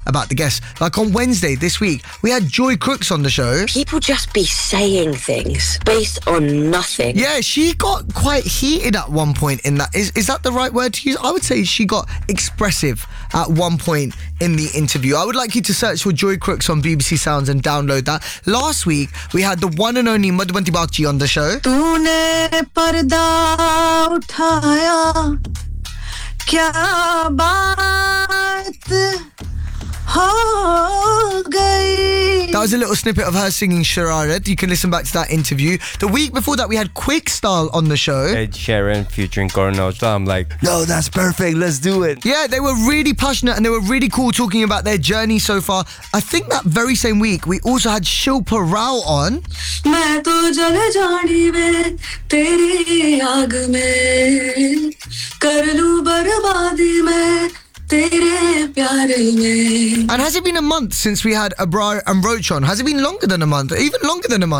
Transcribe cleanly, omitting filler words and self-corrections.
about the guests. Like on Wednesday this week, we had Joy Crooks on the show. People just be saying things based on nothing. Yeah, she got quite heated at one point in that. Is that the right word to use? I would say she got expressive at one point in the interview. I would like you to search for Joy Crooks on BBC Sounds and download that. Last week, we had the one and only Madhvanti Bagchi on the show. तूने पर्दा उठाया क्या बात हो गई. That was a little snippet of her singing Shararat. You can listen back to that interview. The week before that, we had Quick Style on the show. Ed Sheeran featuring Coronel. I'm like, yo, that's perfect. Let's do it. Yeah, they were really passionate and they were really cool talking about their journey so far. I think that very same week, we also had Shilpa Rao on. मैं तो जल जानी में तेरी आग में कर लूं बर्बादी में तेरे प्यार में. And has it been a month since we had Abrar and Roach on? Has it been longer than a month? Even longer than a month?